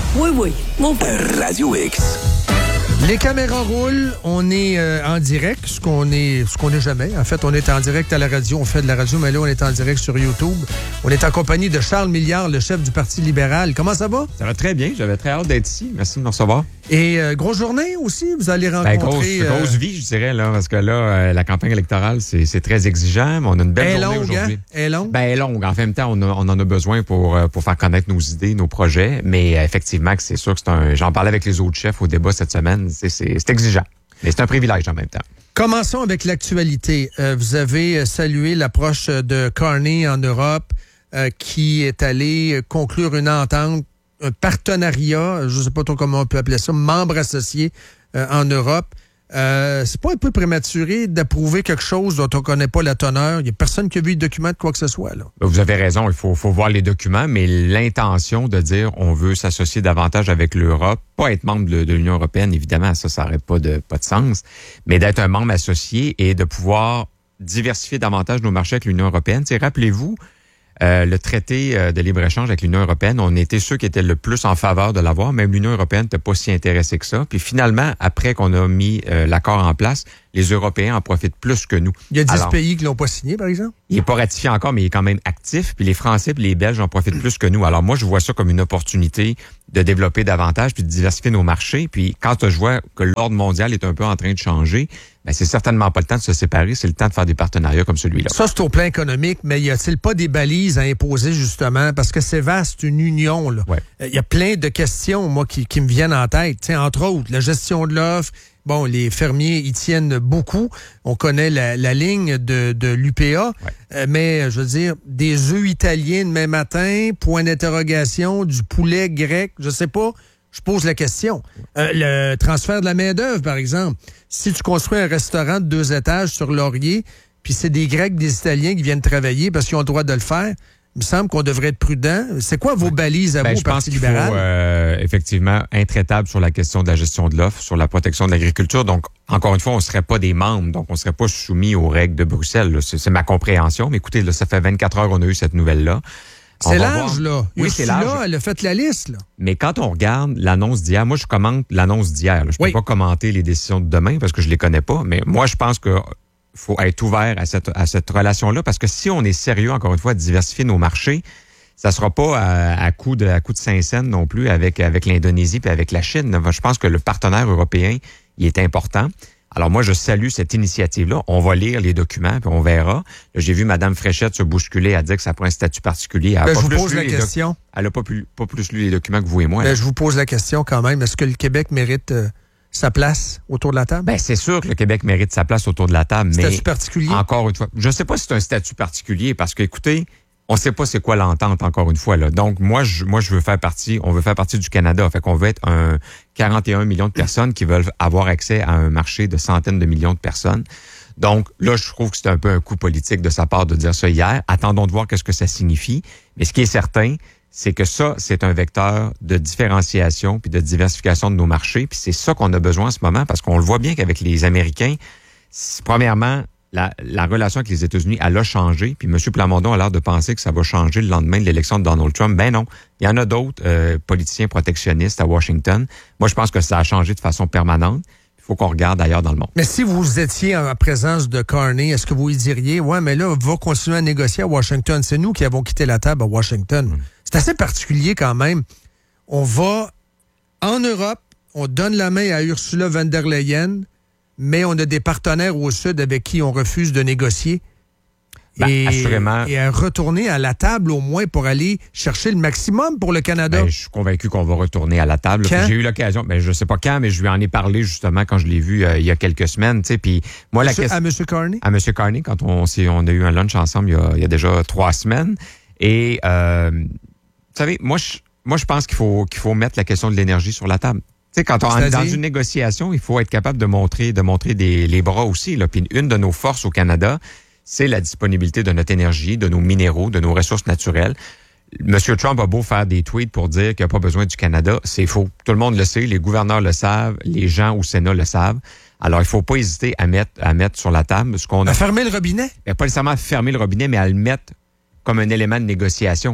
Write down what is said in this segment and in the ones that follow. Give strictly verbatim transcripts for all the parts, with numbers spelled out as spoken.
Oui, oui, mon père. Radio X. Les caméras roulent, on est euh, en direct, ce qu'on est, ce qu'on n'est jamais. En fait, on est en direct à la radio, on fait de la radio, mais là, on est en direct sur YouTube. On est en compagnie de Charles Milliard, le chef du Parti libéral. Comment ça va? Ça va très bien, j'avais très hâte d'être ici. Merci de me recevoir. Et euh, grosse journée aussi, vous allez rencontrer... Ben, grosse, euh... grosse vie, je dirais, là, parce que là, euh, la campagne électorale, c'est, c'est très exigeant, mais on a une belle Elle est journée longue, aujourd'hui. Hein? Elle est longue? Ben, elle est longue. En même temps, on, a, on en a besoin pour, euh, pour faire connaître nos idées, nos projets, mais euh, effectivement, que c'est sûr que c'est un... J'en parlais avec les autres chefs au débat cette semaine, c'est, c'est, c'est exigeant, mais c'est un privilège en même temps. Commençons avec l'actualité. Euh, vous avez salué l'approche de Carney en Europe, euh, qui est allé conclure une entente, un partenariat, je ne sais pas trop comment on peut appeler ça, membre associé euh, en Europe. Euh, c'est pas un peu prématuré d'approuver quelque chose dont on ne connaît pas la teneur? Il n'y a personne qui a vu le document de quoi que ce soit, là. Vous avez raison, il faut, faut voir les documents, mais l'intention de dire on veut s'associer davantage avec l'Europe, pas être membre de, de l'Union européenne, évidemment, ça, ça n'aurait pas de, pas de sens, mais d'être un membre associé et de pouvoir diversifier davantage nos marchés avec l'Union européenne. T'sais, rappelez-vous, Euh, le traité euh, de libre-échange avec l'Union européenne, on était ceux qui étaient le plus en faveur de l'avoir. Même l'Union européenne n'était pas si intéressée que ça. Puis finalement, après qu'on a mis euh, l'accord en place, les Européens en profitent plus que nous. Il y a dix Alors, pays qui l'ont pas signé, par exemple? Il n'est pas ratifié encore, mais il est quand même actif. Puis les Français et les Belges en profitent plus que nous. Alors moi, je vois ça comme une opportunité de développer davantage puis de diversifier nos marchés. Puis quand je vois que l'ordre mondial est un peu en train de changer, ben c'est certainement pas le temps de se séparer, c'est le temps de faire des partenariats comme celui-là. Ça, c'est au plan économique, mais y a-t-il pas des balises à imposer, justement? Parce que c'est vaste, une union, là. Ouais. Il y a plein de questions, moi, qui, qui me viennent en tête. T'sais, entre autres, la gestion de l'offre. Bon, les fermiers y tiennent beaucoup. On connaît la, la ligne de, de l'U P A. Ouais. Euh, mais, je veux dire, des œufs italiens demain matin, point d'interrogation, du poulet grec, je sais pas. Je pose la question. Euh, le transfert de la main-d'œuvre, par exemple. Si tu construis un restaurant de deux étages sur Laurier, puis c'est des Grecs, des Italiens qui viennent travailler parce qu'ils ont le droit de le faire, il me semble qu'on devrait être prudent. C'est quoi vos balises à ben, vous, je Parti pense qu'il libéral? faut, euh, effectivement, intraitable sur la question de la gestion de l'offre, sur la protection de l'agriculture. Donc, encore une fois, on ne serait pas des membres, donc on ne serait pas soumis aux règles de Bruxelles. Là. C'est, c'est ma compréhension. Mais écoutez, là, ça fait vingt-quatre heures qu'on a eu cette nouvelle-là. C'est large, voir. là. Oui, Ursula, c'est large. elle a fait la liste, là. Mais quand on regarde l'annonce d'hier, moi, je commente l'annonce d'hier. Là. Je ne oui. peux pas commenter les décisions de demain parce que je les connais pas. Mais moi, je pense que faut être ouvert à cette, à cette relation-là parce que si on est sérieux, encore une fois, de diversifier nos marchés, ça sera pas à, à coup de, à coup de cinq cents non plus avec, avec l'Indonésie et avec la Chine. Je pense que le partenaire européen, il est important. Alors moi, je salue cette initiative-là. On va lire les documents, puis on verra. Là, j'ai vu Mme Fréchette se bousculer à dire que ça prend un statut particulier. Elle ben, pas je vous plus pose la doc... question. Elle n'a pas plus, pas plus lu les documents que vous et moi. Ben, je vous pose la question quand même. Est-ce que le Québec mérite euh, sa place autour de la table? Ben, c'est sûr que le Québec mérite sa place autour de la table, mais... Statut particulier? Encore une fois, je ne sais pas si c'est un statut particulier parce que, écoutez, on ne sait pas c'est quoi l'entente, encore une fois. Là. Donc, moi je, moi, je veux faire partie, on veut faire partie du Canada. Fait qu'on veut être un quarante et un millions de personnes qui veulent avoir accès à un marché de centaines de millions de personnes. Donc, là, je trouve que c'est un peu un coup politique de sa part de dire ça hier. Attendons de voir qu'est-ce que ça signifie. Mais ce qui est certain, c'est que ça, c'est un vecteur de différenciation puis de diversification de nos marchés. Puis c'est ça qu'on a besoin en ce moment parce qu'on le voit bien qu'avec les Américains, premièrement, La, la relation avec les États-Unis, elle a changé. Puis M. Plamondon a l'air de penser que ça va changer le lendemain de l'élection de Donald Trump. Ben non. Il y en a d'autres euh, politiciens protectionnistes à Washington. Moi, je pense que ça a changé de façon permanente. Il faut qu'on regarde ailleurs dans le monde. Mais si vous étiez en présence de Carney, est-ce que vous lui diriez, ouais, mais là, va continuer à négocier à Washington. C'est nous qui avons quitté la table à Washington. Mmh. C'est assez particulier quand même. On va en Europe, on donne la main à Ursula von der Leyen, mais on a des partenaires au Sud avec qui on refuse de négocier. Ben, et, assurément. Et à retourner à la table au moins pour aller chercher le maximum pour le Canada. Ben, je suis convaincu qu'on va retourner à la table. Quand? J'ai eu l'occasion, ben, je ne sais pas quand, mais je lui en ai parlé justement quand je l'ai vu euh, il y a quelques semaines. Puis moi, la Monsieur, question, à M. Carney? À M. Carney, quand on, on a eu un lunch ensemble il y a, il y a déjà trois semaines. Et, euh, vous savez, moi, je, moi, je pense qu'il faut, qu'il faut mettre la question de l'énergie sur la table. Tu sais, quand on est dans une négociation, il faut être capable de montrer, de montrer des, les bras aussi. Là. Puis une de nos forces au Canada, c'est la disponibilité de notre énergie, de nos minéraux, de nos ressources naturelles. M. Trump a beau faire des tweets pour dire qu'il n'y a pas besoin du Canada, c'est faux. Tout le monde le sait, les gouverneurs le savent, les gens au Sénat le savent. Alors, il ne faut pas hésiter à mettre, à mettre sur la table ce qu'on a. À fermer le robinet? Pas nécessairement à fermer le robinet, mais à le mettre comme un élément de négociation.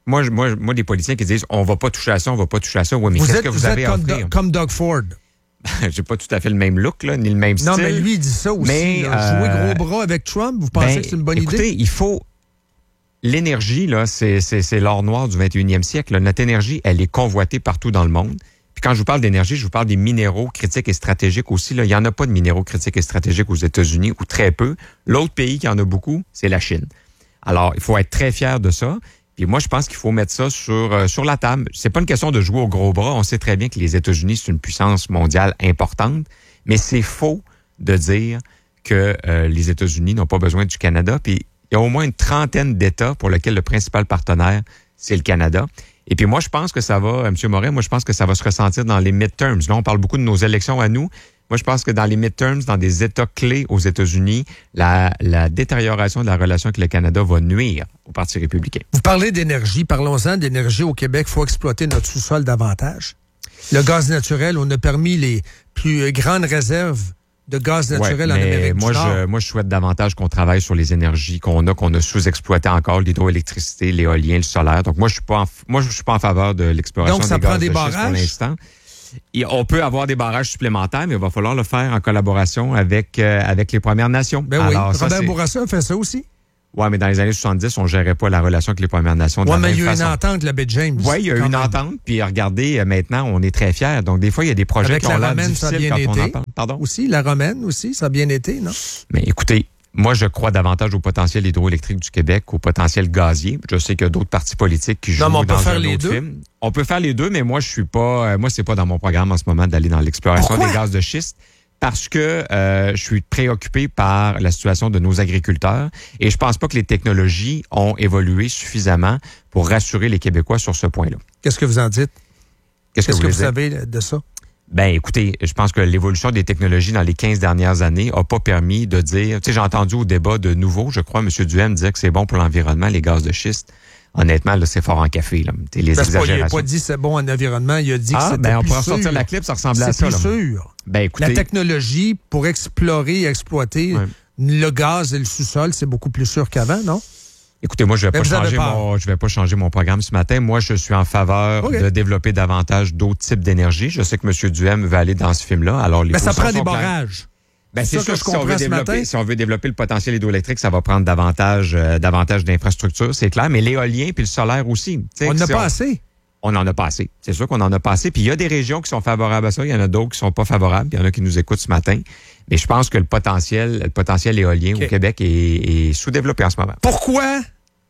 moi, moi, moi, des politiciens qui disent on va pas toucher à ça, on va pas toucher à ça. Oui, mais vous qu'est-ce êtes, que vous, vous avez êtes à comme, offrir? Do- comme Doug Ford. J'ai pas tout à fait le même look, là, ni le même style. Non, mais lui, il dit ça aussi. Mais, là, jouer euh, gros bras avec Trump, vous pensez ben, que c'est une bonne écoutez, idée? Écoutez, il faut... L'énergie, là, c'est, c'est, c'est l'or noir du vingt et unième siècle. Là. Notre énergie, elle est convoitée partout dans le monde. Puis quand je vous parle d'énergie, je vous parle des minéraux critiques et stratégiques aussi. Là. Il n'y en a pas de minéraux critiques et stratégiques aux États-Unis, ou très peu. L'autre pays qui en a beaucoup, c'est la Chine. Alors, il faut être très fier de ça. Puis moi, je pense qu'il faut mettre ça sur, euh, sur la table. C'est pas une question de jouer au gros bras. On sait très bien que les États-Unis, c'est une puissance mondiale importante. Mais c'est faux de dire que euh, les États-Unis n'ont pas besoin du Canada. Puis il y a au moins une trentaine d'États pour lesquels le principal partenaire, c'est le Canada. Et puis moi, je pense que ça va, M. Morin, moi, je pense que ça va se ressentir dans les midterms. Là, on parle beaucoup de nos élections à nous. Moi, je pense que dans les midterms, dans des États clés aux États-Unis, la, la détérioration de la relation avec le Canada va nuire au Parti républicain. Vous parlez d'énergie. Parlons-en d'énergie au Québec. Il faut exploiter notre sous-sol davantage. Le gaz naturel, on a permis les plus grandes réserves de gaz naturel ouais, en Amérique moi, du Nord. Je, moi, je souhaite davantage qu'on travaille sur les énergies qu'on a, qu'on a sous-exploitées encore, l'hydroélectricité, l'éolien, le solaire. Donc, moi, je suis pas en, moi, je suis pas en faveur de l'exploration Donc, ça des prend gaz des de schiste barrages? pour l'instant. Et on peut avoir des barrages supplémentaires, mais il va falloir le faire en collaboration avec, euh, avec les Premières Nations. Ben Alors, oui, ça, Robert c'est... Bourassa fait ça aussi. Oui, mais dans les années soixante-dix, on ne gérait pas la relation avec les Premières Nations de ouais, la mais même il y a eu façon. une entente, la baie James. Oui, il y a eu une même. entente. Puis regardez, euh, maintenant, on est très fiers. Donc, des fois, il y a des projets Avec qui ont la l'air Romaine, ça a difficiles bien quand été. on en parle. Pardon? Aussi, la Romaine aussi, ça a bien été, non? Mais écoutez, moi, je crois davantage au potentiel hydroélectrique du Québec qu'au potentiel gazier. Je sais qu'il y a d'autres partis politiques qui jouent non, mais on dans peut faire un les autre deux. film. On peut faire les deux, mais moi, je suis pas... Euh, moi, c'est pas dans mon programme en ce moment d'aller dans l'exploration Pourquoi? des gaz de schiste. Parce que euh, je suis préoccupé par la situation de nos agriculteurs et je pense pas que les technologies ont évolué suffisamment pour rassurer les Québécois sur ce point-là. Qu'est-ce que vous en dites? Qu'est-ce que Qu'est-ce vous, que vous voulez dire? savez de ça? Ben, écoutez, je pense que l'évolution des technologies dans les quinze dernières années a pas permis de dire... Tu sais, j'ai entendu au débat de nouveau, je crois, M. Duhem disait que c'est bon pour l'environnement, les gaz de schiste. Honnêtement, là, c'est fort en café, là. T'sais, les Ben, c'est pas, il n'a exagérations. pas dit c'est bon en environnement, il a dit que Ah, c'était ben, on plus pourra sûr. sortir la clip, ça ressemblait à C'est ça, plus là. sûr. Ben, écoutez... La technologie pour explorer et exploiter Ouais. le gaz et le sous-sol, c'est beaucoup plus sûr qu'avant, non? Écoutez, moi, je vais Mais pas vous avez changer peur. mon, je vais pas changer mon programme ce matin. Moi, je suis en faveur OK. de développer davantage d'autres types d'énergie. Je sais que M. Duhem veut aller dans ce film-là. Alors, les Mais ça positions prend des sont claires. barrages. Ben, C'est c'est ça sûr que je que si on, veut comprends ce développer, matin. si on veut développer le potentiel hydroélectrique, ça va prendre davantage, euh, davantage d'infrastructures, c'est clair. Mais l'éolien puis le solaire aussi. Tu sais, On n'a si pas assez. On en a pas assez. C'est sûr qu'on en a pas assez. Puis il y a des régions qui sont favorables à ça. Il y en a d'autres qui sont pas favorables. Il y en a qui nous écoutent ce matin. Mais je pense que le potentiel, le potentiel éolien OK. au Québec est, est sous-développé en ce moment. Pourquoi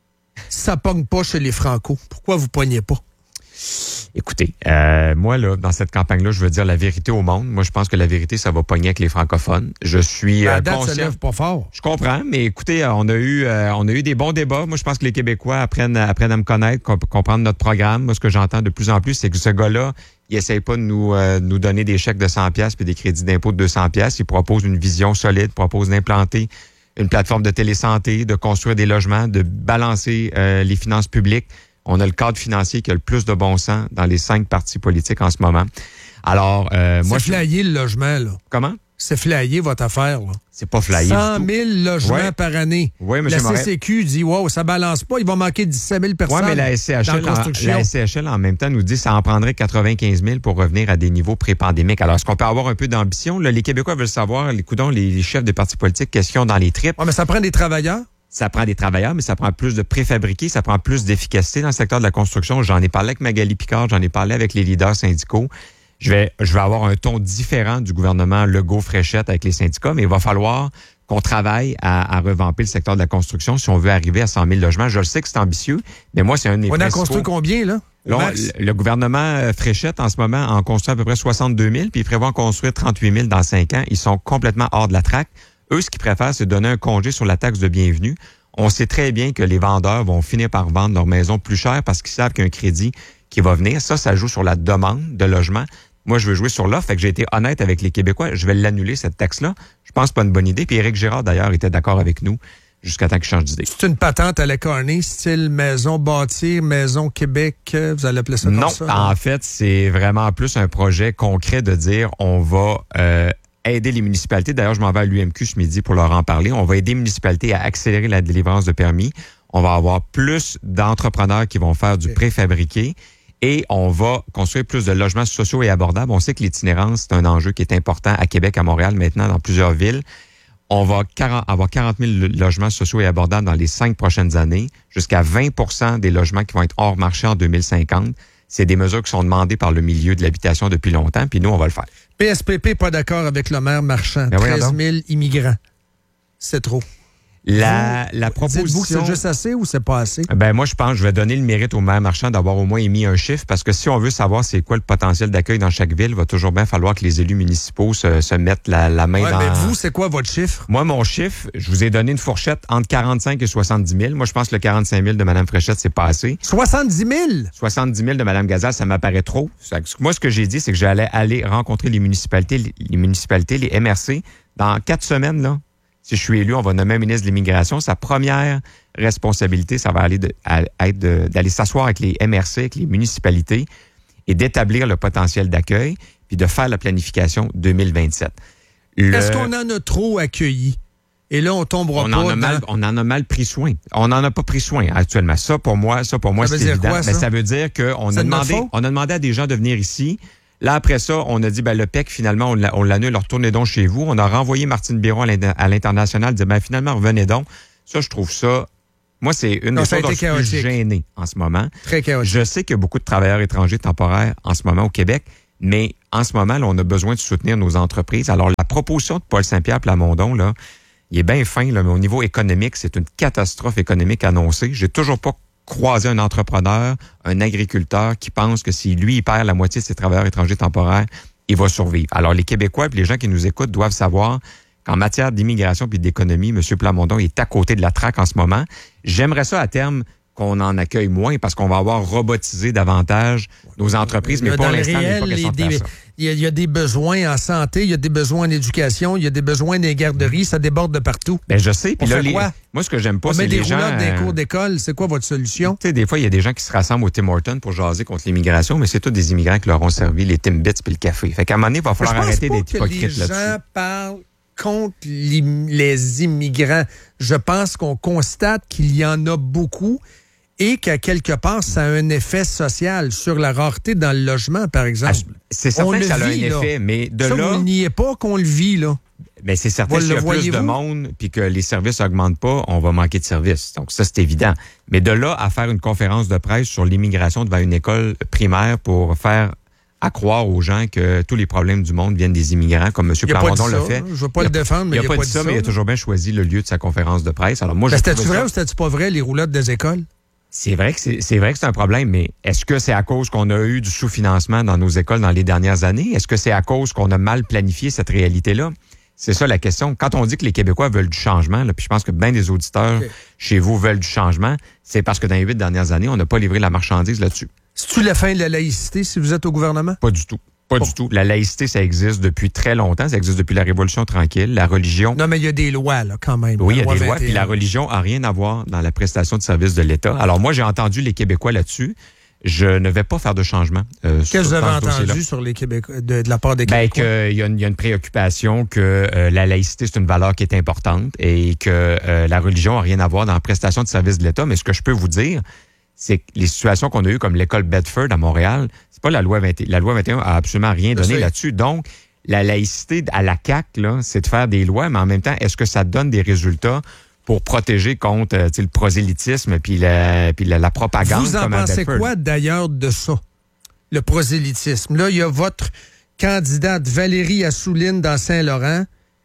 ça pogne pas chez les Franco? Pourquoi vous pognez pas? Écoutez, euh, moi, là, dans cette campagne-là, je veux dire la vérité au monde. Moi, je pense que la vérité, ça va pogner avec les francophones. Je suis La euh, date se conscient. lève pas fort. Je comprends, mais écoutez, euh, on a eu euh, on a eu des bons débats. Moi, je pense que les Québécois apprennent, apprennent à me connaître, comp- comprendre notre programme. Moi, ce que j'entends de plus en plus, c'est que ce gars-là, il essaye pas de nous, euh, nous donner des chèques de cent piastres puis des crédits d'impôt de deux cents piastres. Il propose une vision solide, propose d'implanter une plateforme de télésanté, de construire des logements, de balancer euh, les finances publiques. On a le cadre financier qui a le plus de bon sens dans les cinq partis politiques en ce moment. Alors, euh, moi, C'est je... flyé le logement, là. Comment? C'est flyé votre affaire, là. C'est pas flyé cent du tout. mille logements Ouais. par année. Oui, M. La Morin. C C Q dit, wow, ça balance pas, il va manquer dix-sept mille personnes. Oui, mais la S C H dans L, la en, construction. la S C H L, en même temps, nous dit que ça en prendrait quatre-vingt-quinze mille pour revenir à des niveaux pré-pandémiques. Alors, est-ce qu'on peut avoir un peu d'ambition? Là, les Québécois veulent savoir, les coudons, les, les chefs des partis politiques, qu'est-ce qu'ils ont dans les tripes? Ouais, mais ça prend des travailleurs. Ça prend des travailleurs, mais ça prend plus de préfabriqués, ça prend plus d'efficacité dans le secteur de la construction. J'en ai parlé avec Magali Picard, j'en ai parlé avec les leaders syndicaux. Je vais, je vais avoir un ton différent du gouvernement Legault-Fréchette avec les syndicats, mais il va falloir qu'on travaille à, à revamper le secteur de la construction si on veut arriver à cent mille logements. Je le sais que c'est ambitieux, mais moi, c'est un de mes On en principaux... construit combien, là? Là, on- Max? le, le gouvernement euh, Fréchette, en ce moment, en construit à peu près soixante-deux mille, puis il prévoit en construire trente-huit mille dans cinq ans. Ils sont complètement hors de la traque. Eux, ce qu'ils préfèrent, c'est donner un congé sur la taxe de bienvenue. On sait très bien que les vendeurs vont finir par vendre leur maison plus cher parce qu'ils savent qu'il y a un crédit qui va venir. Ça, ça joue sur la demande de logement. Moi, je veux jouer sur l'offre. Fait que j'ai été honnête avec les Québécois. Je vais l'annuler, cette taxe-là. Je pense que c'est pas une bonne idée. Puis Éric Girard, d'ailleurs, était d'accord avec nous jusqu'à temps qu'il change d'idée. C'est une patente à la Carney, style maison bâtir, maison Québec, euh, vous allez appeler ça comme Non, ça? en fait, c'est vraiment plus un projet concret de dire on va euh, aider les municipalités. D'ailleurs, je m'en vais à l'U M Q ce midi pour leur en parler. On va aider les municipalités à accélérer la délivrance de permis. On va avoir plus d'entrepreneurs qui vont faire du okay. préfabriqué et on va construire plus de logements sociaux et abordables. On sait que l'itinérance, c'est un enjeu qui est important à Québec, à Montréal, maintenant dans plusieurs villes. On va avoir quarante mille logements sociaux et abordables dans les cinq prochaines années, jusqu'à vingt pour cent des logements qui vont être hors marché en deux mille cinquante. C'est des mesures qui sont demandées par le milieu de l'habitation depuis longtemps, puis nous, on va le faire. P S P P, pas d'accord avec le maire Marchand. Ben treize mille immigrants. C'est trop. La, la proposition... Dites-vous que c'est juste assez ou c'est pas assez? Ben moi, je pense que je vais donner le mérite au maire Marchand d'avoir au moins émis un chiffre, parce que si on veut savoir c'est quoi le potentiel d'accueil dans chaque ville, il va toujours bien falloir que les élus municipaux se, se mettent la, la main ouais, dans... Mais vous, c'est quoi votre chiffre? Moi, mon chiffre, je vous ai donné une fourchette entre quarante-cinq et soixante-dix mille. Moi, je pense que le quarante-cinq mille de Mme Fréchette, c'est pas assez. soixante-dix mille? soixante-dix mille de Mme Gazal, ça m'apparaît trop. Moi, ce que j'ai dit, c'est que j'allais aller rencontrer les municipalités, les municipalités, les M R C, dans quatre semaines, là. Si je suis élu, on va nommer un ministre de l'Immigration. Sa première responsabilité, ça va aller de, à, être de, d'aller s'asseoir avec les M R C, avec les municipalités et d'établir le potentiel d'accueil, puis de faire la planification deux mille vingt-sept. Le... Est-ce qu'on en a trop accueilli? Et là, on tombera on pas en a dans... mal, On en a mal pris soin. On n'en a pas pris soin actuellement. Ça, pour moi, ça, pour moi, ça c'est évident. Quoi, ça? Mais ça veut dire qu'on a demandé, on a demandé à des gens de venir ici. Là, après ça, on a dit, ben, le P E C, finalement, on l'annule, retournez donc chez vous. On a renvoyé Martine Biron à l'international, dit, ben, finalement, revenez donc. Ça, je trouve ça, moi, c'est une non, des choses dont je suis plus gêné en ce moment. Très chaotique. Je sais qu'il y a beaucoup de travailleurs étrangers temporaires en ce moment au Québec, mais en ce moment, là, on a besoin de soutenir nos entreprises. Alors, la proposition de Paul Saint-Pierre Plamondon, là, il est bien fin, là, mais au niveau économique, c'est une catastrophe économique annoncée. J'ai toujours pas croiser un entrepreneur, un agriculteur qui pense que si lui, il perd la moitié de ses travailleurs étrangers temporaires, il va survivre. Alors, les Québécois et les gens qui nous écoutent doivent savoir qu'en matière d'immigration et d'économie, M. Plamondon est à côté de la traque en ce moment. J'aimerais ça, à terme, qu'on en accueille moins parce qu'on va avoir robotisé davantage nos entreprises, mais pour l'instant, il n'est pas question de faire ça. Il y, a, il y a des besoins en santé, il y a des besoins en éducation, il y a des besoins dans les garderies, ça déborde de partout. Ben je sais. Puis là, les, quoi? Moi, ce que j'aime pas, on c'est les gens... On met des roulottes dans les cours d'école, c'est quoi votre solution? Tu sais, des fois, il y a des gens qui se rassemblent au Tim Hortons pour jaser contre l'immigration, mais c'est tous des immigrants qui leur ont servi les Timbits puis le café. Fait qu'à un moment donné, il va falloir arrêter d'être hypocrite là-dessus. Les gens parlent contre les immigrants. Je pense qu'on constate qu'il y en a beaucoup et qu'à quelque part, ça a un effet social sur la rareté dans le logement, par exemple. Ah, c'est certain que ça a un effet, là. Mais de ça, là... vous n'y est pas qu'on le vit, là. Mais c'est certain que s'il y a plus de monde puis que les services augmentent pas, on va manquer de services. Donc ça, c'est évident. Mais de là à faire une conférence de presse sur l'immigration devant une école primaire pour faire à croire aux gens que tous les problèmes du monde viennent des immigrants, comme M. Plamondon l'a fait. Je ne veux pas le défendre, mais il n'a pas, pas dit ça, mais il a toujours bien choisi le lieu de sa conférence de presse. Alors moi, c'était-tu vrai ou c'était-tu pas vrai, les roulottes des écoles? C'est vrai que c'est, c'est vrai que c'est un problème, mais est-ce que c'est à cause qu'on a eu du sous-financement dans nos écoles dans les dernières années? Est-ce que c'est à cause qu'on a mal planifié cette réalité-là? C'est ça la question. Quand on dit que les Québécois veulent du changement, là, puis je pense que bien des auditeurs okay. chez vous veulent du changement, c'est parce que dans les huit dernières années, on n'a pas livré la marchandise là-dessus. C'est-tu la fin de la laïcité si vous êtes au gouvernement? Pas du tout. Pas bon. du tout. La laïcité, ça existe depuis très longtemps. Ça existe depuis la Révolution tranquille. La religion... Non, mais il y a des lois, là, quand même. Oui, il y a des lois. Puis la religion n'a rien à voir dans la prestation de services de l'État. Alors moi, j'ai entendu les Québécois là-dessus. Je ne vais pas faire de changement. Euh, Qu'est-ce que vous avez entendu sur les Québécois, de, de la part des Québécois? Ben, qu'il y a une, il y a une préoccupation que euh, la laïcité, c'est une valeur qui est importante et que euh, la religion n'a rien à voir dans la prestation de services de l'État. Mais ce que je peux vous dire, c'est que les situations qu'on a eues, comme l'école Bedford à Montréal, c'est pas la loi vingt et un. La loi vingt et un a absolument rien donné sais. là-dessus. Donc, la laïcité à la C A Q, là, c'est de faire des lois, mais en même temps, est-ce que ça donne des résultats pour protéger contre euh, le prosélytisme puis la, puis la, la propagande? Vous en comme pensez quoi d'ailleurs de ça, le prosélytisme? Là, il y a votre candidate Valérie Assouline dans Saint-Laurent,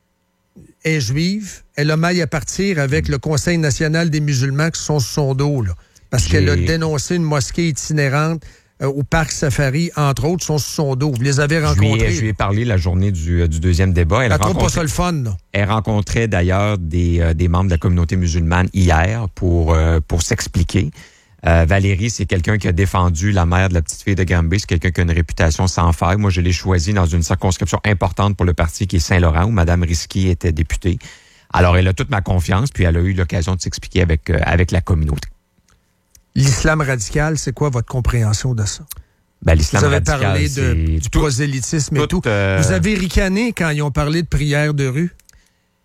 est juive. Elle a maille à partir avec mmh. le Conseil national des musulmans qui sont sur son dos, là. Parce qu'elle a dénoncé une mosquée itinérante euh, au Parc Safari, entre autres, sont sur son dos. Vous les avez rencontrés? Je lui ai, je lui ai parlé la journée du, du deuxième débat. Elle, elle trouve pas ça le fun, là. Elle rencontrait d'ailleurs des, euh, des membres de la communauté musulmane hier pour, euh, pour s'expliquer. Euh, Valérie, c'est quelqu'un qui a défendu la mère de la petite fille de Granby. C'est quelqu'un qui a une réputation sans faille. Moi, je l'ai choisi dans une circonscription importante pour le parti qui est Saint-Laurent, où Mme Risky était députée. Alors, elle a toute ma confiance, puis elle a eu l'occasion de s'expliquer avec, euh, avec la communauté. L'islam radical, c'est quoi votre compréhension de ça? Ben, l'islam Vous avez radical, parlé de, du prosélytisme tout, et tout. Euh... Vous avez ricané quand ils ont parlé de prière de rue?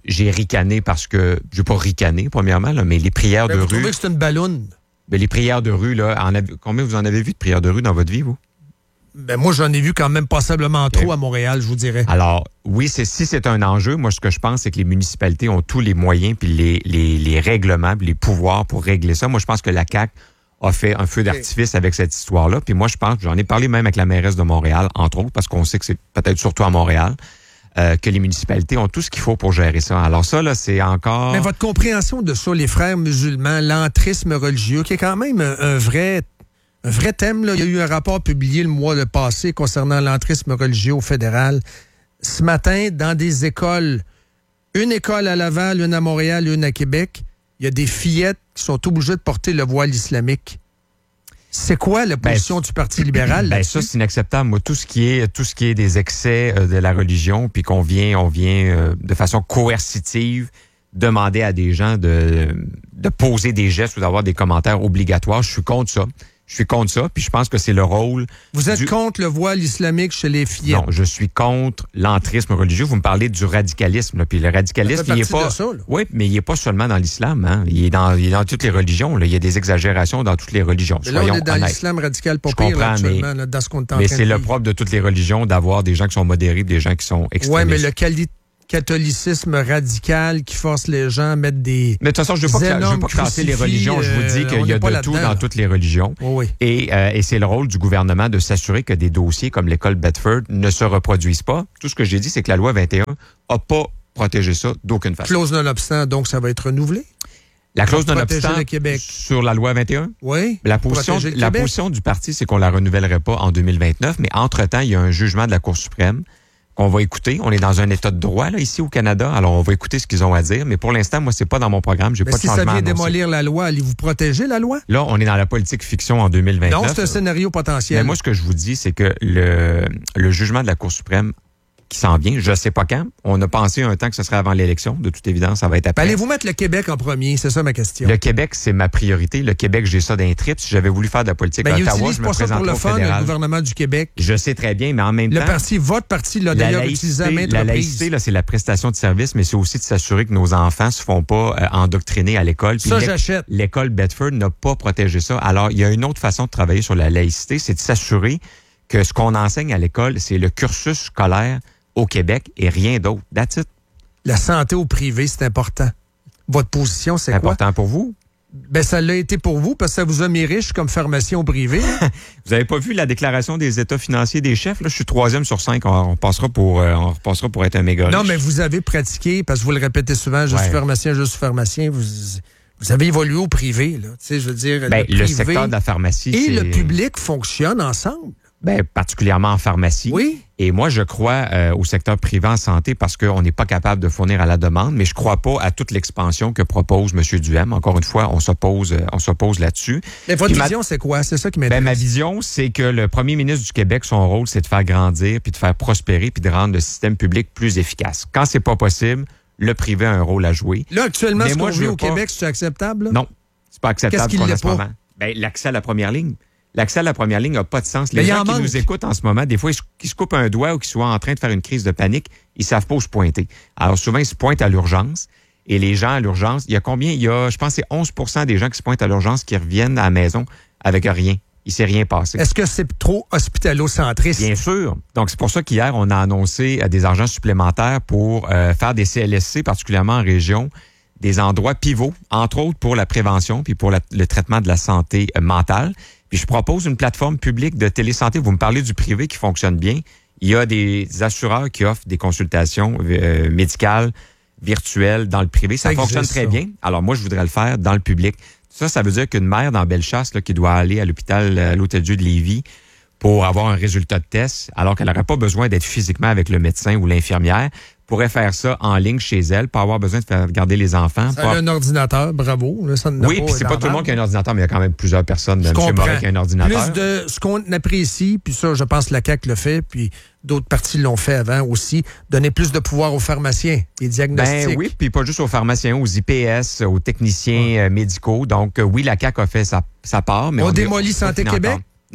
j'ai ricané parce que, je vais pas ricaner, premièrement, là, mais les prières ben, de vous rue... Vous trouvez que c'est une balloune? Ben, les prières de rue, là, en avez, combien vous en avez vu de prières de rue dans votre vie, vous? Ben, moi, j'en ai vu quand même passablement okay. trop à Montréal, je vous dirais. Alors, oui, c'est, si c'est un enjeu, moi, ce que je pense, c'est que les municipalités ont tous les moyens, puis les, les, les règlements, puis les pouvoirs pour régler ça. Moi, je pense que la C A Q a fait un feu d'artifice okay. avec cette histoire-là. Puis moi, je pense, j'en ai parlé même avec la mairesse de Montréal, entre autres, parce qu'on sait que c'est peut-être surtout à Montréal, euh, que les municipalités ont tout ce qu'il faut pour gérer ça. Alors ça, là, c'est encore... Mais votre compréhension de ça, les frères musulmans, l'entrisme religieux, qui est quand même un, un vrai... Un vrai thème, là. Il y a eu un rapport publié le mois passé concernant l'entrisme religieux au fédéral. Ce matin, dans des écoles, une école à Laval, une à Montréal, une à Québec, il y a des fillettes qui sont obligées de porter le voile islamique. C'est quoi la position ben, du Parti libéral? Ben ça, c'est inacceptable. Moi, tout ce qui est tout ce qui est des excès euh, de la religion, puis qu'on vient, on vient euh, de façon coercitive demander à des gens de, de poser des gestes ou d'avoir des commentaires obligatoires, je suis contre ça. Je suis contre ça, puis je pense que c'est le rôle... Vous êtes du... contre le voile islamique chez les filles? Non, je suis contre l'entrisme religieux. Vous me parlez du radicalisme, là, puis le radicalisme, il est pas... Ça, oui, mais il est pas seulement dans l'islam, hein. Il est dans, il est dans toutes les religions, là. Il y a des exagérations dans toutes les religions. Mais là, on est dans l'islam radical pas pire, là, actuellement, mais, là, dans ce qu'on est en mais train c'est de le vivre. propre de toutes les religions d'avoir des gens qui sont modérés et des gens qui sont extrémistes. Oui, mais le quali... catholicisme radical qui force les gens à mettre des... Mais de toute façon, je ne veux pas, je veux pas classer les religions. Je vous dis qu'il y a de tout dans toutes les religions. Oh oui. Et, euh, et c'est le rôle du gouvernement de s'assurer que des dossiers comme l'école Bedford ne se reproduisent pas. Tout ce que j'ai dit, c'est que la loi vingt et un n'a pas protégé ça d'aucune façon. Clause non-obstant, donc ça va être renouvelé? La clause non-obstant sur la loi vingt et un? Oui. La position, la position du parti, c'est qu'on ne la renouvellerait pas en deux mille vingt-neuf, mais entre-temps, il y a un jugement de la Cour suprême qu'on va écouter. On est dans un état de droit là, ici au Canada, alors on va écouter ce qu'ils ont à dire. Mais pour l'instant, moi, c'est pas dans mon programme. J'ai mais pas si de changement ça vient annoncé. Démolir la loi, allez-vous protéger la loi? Là, on est dans la politique fiction en deux mille vingt-neuf. Non, c'est un scénario potentiel. Mais moi, ce que je vous dis, c'est que le, le jugement de la Cour suprême qui s'en vient, je sais pas quand. On a pensé un temps que ce serait avant l'élection. De toute évidence, ça va être après. Allez-vous mettre le Québec en premier? C'est ça ma question. Le Québec, c'est ma priorité. Le Québec, j'ai ça d'un trip. Si j'avais voulu faire de la politique ben, à Ottawa, je me présenterais pour le fun, fédéral. le gouvernement du Québec. Je sais très bien, mais en même le temps... parti, votre parti l'a d'ailleurs utilisé à maintes La reprises. laïcité, là, c'est la prestation de service, mais c'est aussi de s'assurer que nos enfants se font pas euh, endoctriner à l'école. Ça, j'achète. L'école Bedford n'a pas protégé ça. Alors, il y a une autre façon de travailler sur la laïcité, c'est de s'assurer que ce qu'on enseigne à l'école, c'est le cursus scolaire au Québec et rien d'autre. That's it. La santé au privé, c'est important. Votre position, c'est quoi? Important pour vous? Ben, ça l'a été pour vous parce que ça vous a mis riche comme pharmacien au privé. Vous avez pas vu la déclaration des états financiers des chefs? Là, je suis troisième sur cinq. On, on passera pour, euh, on repassera pour être un méga riche. Non, mais vous avez pratiqué, parce que vous le répétez souvent, je ouais. suis pharmacien, je suis pharmacien. Vous, vous avez évolué au privé, là. Tu sais, je veux dire, ben, le, le privé secteur de la pharmacie et c'est... le public fonctionnent ensemble. Ben, particulièrement en pharmacie. Oui. Et moi, je crois euh, au secteur privé en santé parce qu'on n'est pas capable de fournir à la demande, mais je crois pas à toute l'expansion que propose M. Duhem. Encore une fois, on s'oppose, euh, on s'oppose là-dessus. Mais votre puis vision, ma... c'est quoi? C'est ça qui m'intéresse. Ben, ma vision, c'est que le premier ministre du Québec, son rôle, c'est de faire grandir, puis de faire prospérer, puis de rendre le système public plus efficace. Quand c'est pas possible, le privé a un rôle à jouer. Là, actuellement, mais ce moi, qu'on vit au pas... Québec, c'est acceptable? Là? Non, c'est pas acceptable. Qu'est-ce qu'il l'est pas? Moment. Ben, l'accès à la première ligne. L'accès à la première ligne n'a pas de sens. Les mais gens qui manque. nous écoutent en ce moment, des fois, ils se coupent un doigt ou qu'ils soient en train de faire une crise de panique, ils savent pas où se pointer. Alors souvent, ils se pointent à l'urgence. Et les gens à l'urgence, il y a combien? Il y a, je pense, c'est onze pour cent des gens qui se pointent à l'urgence qui reviennent à la maison avec rien. Il s'est rien passé. Est-ce que c'est trop hospitalo-centriste? Bien sûr. Donc, c'est pour ça qu'hier, on a annoncé des argents supplémentaires pour euh, faire des C L S C, particulièrement en région, des endroits pivots, entre autres pour la prévention puis pour la, le traitement de la santé euh, mentale. Puis je propose une plateforme publique de télésanté. Vous me parlez du privé qui fonctionne bien. Il y a des assureurs qui offrent des consultations euh, médicales virtuelles dans le privé. Ça, ça fonctionne très ça. bien. Alors moi, je voudrais le faire dans le public. Ça, ça veut dire qu'une mère dans Bellechasse là, qui doit aller à l'hôpital, à l'Hôtel-Dieu de Lévis pour avoir un résultat de test, alors qu'elle n'aurait pas besoin d'être physiquement avec le médecin ou l'infirmière, pourrait faire ça en ligne chez elle, pas avoir besoin de faire regarder les enfants. Ça pas... a un ordinateur, bravo. Là, ça oui, puis c'est pas tout le monde qui a un ordinateur, mais il y a quand même plusieurs personnes, M. Morin, qui a un ordinateur. Plus de ce qu'on apprécie, puis ça, je pense que la C A Q le fait, puis d'autres partis l'ont fait avant aussi, donner plus de pouvoir aux pharmaciens, les diagnostics. Ben oui, puis pas juste aux pharmaciens, aux I P S, aux techniciens ouais. médicaux. Donc oui, la C A Q a fait sa, sa part, mais on, on démolit Santé Québec? Non.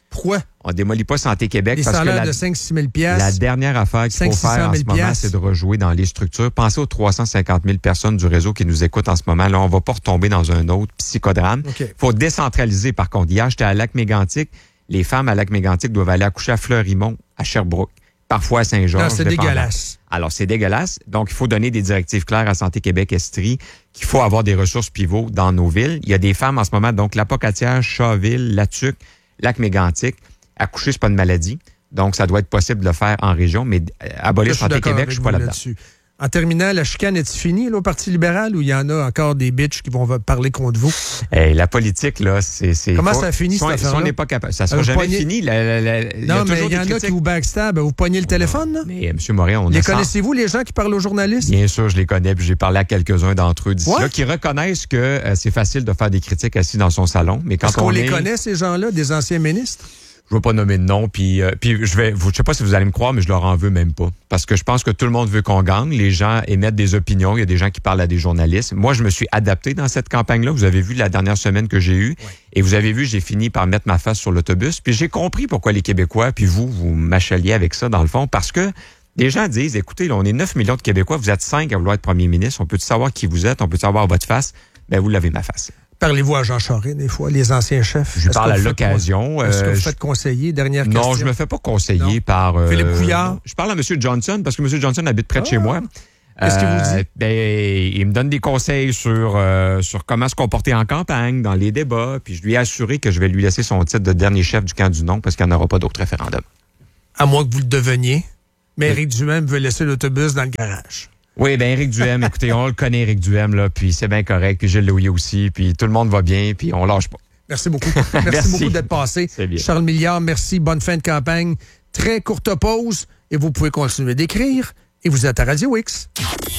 Pourquoi? On démolit pas Santé Québec des parce que salaires la, de cinq six mille piastres. la dernière affaire qu'il faut faire en ce moment, c'est de rejouer dans les structures. Pensez aux trois cent cinquante mille personnes du réseau qui nous écoutent en ce moment. Là, on va pas retomber dans un autre psychodrame. Il okay. faut décentraliser, par contre. Hier, j'étais à Lac-Mégantic. Les femmes à Lac-Mégantic doivent aller accoucher à Fleurimont, à Sherbrooke, parfois à Saint-Georges. C'est dégueulasse. Alors, c'est dégueulasse. Donc, il faut donner des directives claires à Santé Québec-Estrie, qu'il faut avoir des ressources pivots dans nos villes. Il y a des femmes en ce moment, donc la Pocatière, Chaville, Latuc, Lac-Mégantic. Accoucher, c'est pas une maladie. Donc, ça doit être possible de le faire en région, mais abolir Santé Québec, je suis pas là-dedans. Là-dessus. En terminant, la chicane est finie là, au Parti libéral ou il y en a encore des bitches qui vont parler contre vous? Hey, la politique, là, c'est... c'est Comment faut, ça finit, si cette affaire-là? Si on n'est pas capable... Ça sera jamais poignez... fini. La, la, la, non, il y a mais il y en critiques. a qui vous backstab. Vous poignez le téléphone, là? Mais, M. Morin, on les a connaissez-vous, les gens qui parlent aux journalistes? Bien sûr, je les connais, puis j'ai parlé à quelques-uns d'entre eux d'ici là, qui reconnaissent que euh, c'est facile de faire des critiques assis dans son salon. Mais quand Est-ce qu'on on les est... connaît, ces gens-là, des anciens ministres? Je ne veux pas nommer de nom, puis euh, puis je vais, je sais pas si vous allez me croire, mais je leur en veux même pas, parce que je pense que tout le monde veut qu'on gagne. Les gens émettent des opinions, il y a des gens qui parlent à des journalistes. Moi, je me suis adapté dans cette campagne-là. Vous avez vu la dernière semaine que j'ai eue, ouais. et vous avez vu, j'ai fini par mettre ma face sur l'autobus, puis j'ai compris pourquoi les Québécois, puis vous, vous m'achaliez avec ça dans le fond, parce que les gens disent, écoutez, là, on est neuf millions de Québécois, vous êtes cinq à vouloir être premier ministre, on peut savoir qui vous êtes, on peut savoir votre face, ben vous l'avez ma face. Parlez-vous à Jean Charest, des fois, les anciens chefs? Je parle à l'occasion. Est-ce que vous euh, faites conseiller? Dernière question. Non, je me fais pas conseiller non. par... Euh, Philippe Couillard? Je parle à M. Johnson, parce que M. Johnson habite près de ah. chez moi. Qu'est-ce qu'il vous dit? Ben, il me donne des conseils sur, euh, sur comment se comporter en campagne, dans les débats, puis je lui ai assuré que je vais lui laisser son titre de dernier chef du camp du non, parce qu'il n'y en aura pas d'autres référendums. À moins que vous le deveniez. Mais oui. Éric Duhem veut laisser l'autobus dans le garage. Oui, bien, Éric Duhem, écoutez, on le connaît, Éric Duhem, là, puis c'est bien correct, puis Gilles Louis aussi, puis tout le monde va bien, puis on lâche pas. Merci beaucoup. Merci, merci. beaucoup d'être passé. C'est bien. Charles Milliard, merci. Bonne fin de campagne. Très courte pause et vous pouvez continuer d'écrire. Et vous êtes à Radio X.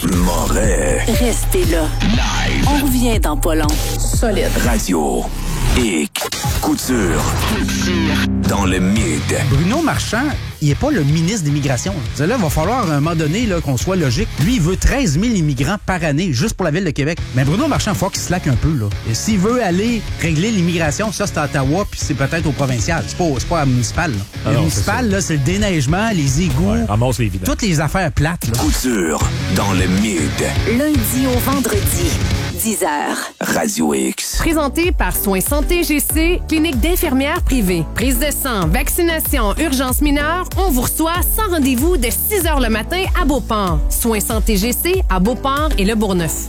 Moret. Restez là. Live. On revient dans pas long. Solide. Radio X. Couture. Couture. Dans le mid. Bruno Marchand, il n'est pas le ministre d'Immigration. Là, il va falloir à un moment donné là, qu'on soit logique. Lui, il veut treize mille immigrants par année, juste pour la ville de Québec. Mais Bruno Marchand, il faut qu'il se slack un peu. Là. Et s'il veut aller régler l'immigration, ça, c'est à Ottawa, puis c'est peut-être au provincial. C'est pas, c'est pas à municipal. Ah le non, municipal, c'est, là, c'est le déneigement, les égouts, ouais, ramasse les vidanges. Toutes les affaires plates. Là. Couture dans le mid. Lundi au vendredi, dix heures. Radio X. Présenté par Soins Santé G C, clinique d'infirmières privée. Prise de sang, vaccination, urgence mineure, on vous reçoit sans rendez-vous de six heures le matin à Beauport. Soins Santé G C à Beauport et Le Bourgneuf.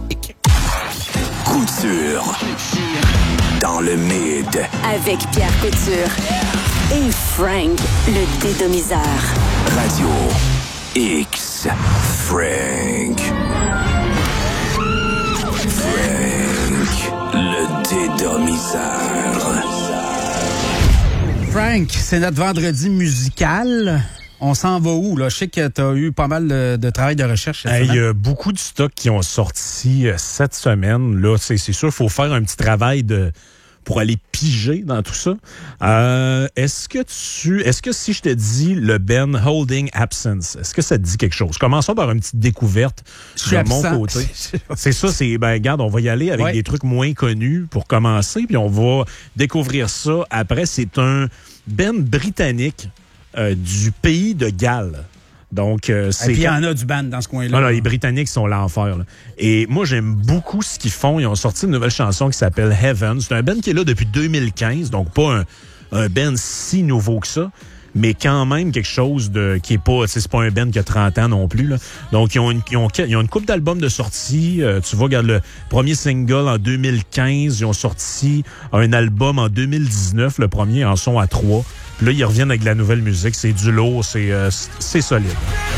Couture dans le mid. Avec Pierre Couture et Frank, le dédomiseur. Radio X. Frank. Frank, le dédomiseur. Frank, c'est notre vendredi musical. On s'en va où, là? Je sais que tu as eu pas mal de, de travail de recherche cette hey, semaine. Il y a beaucoup de stocks qui ont sorti euh, cette semaine. Là, c'est, c'est sûr, il faut faire un petit travail de pour aller piger dans tout ça. Euh, est-ce que tu, est-ce que si je te dis le Ben Holding Absence, est-ce que ça te dit quelque chose? Commençons par une petite découverte de mon côté. C'est ça, c'est, ben, regarde, on va y aller avec ouais. des trucs moins connus pour commencer, puis on va découvrir ça. Après, c'est un Ben britannique euh, du pays de Galles. Donc, euh, c'est. Et puis, il y en a du band dans ce coin-là. Non, non, les Britanniques sont l'enfer. Là. Et moi, j'aime beaucoup ce qu'ils font. Ils ont sorti une nouvelle chanson qui s'appelle Heaven. C'est un band qui est là depuis deux mille quinze, donc pas un, un band si nouveau que ça, mais quand même quelque chose de qui est pas, c'est pas un band qui a trente ans non plus. Là. Donc, ils ont une, ils ont, ils ont une couple d'albums de sortie. Euh, tu vois, regarde le premier single en deux mille quinze. Ils ont sorti un album en deux mille dix-neuf, le premier en son à trois. Puis là, ils reviennent avec de la nouvelle musique. C'est du lourd, c'est, euh, c'est solide.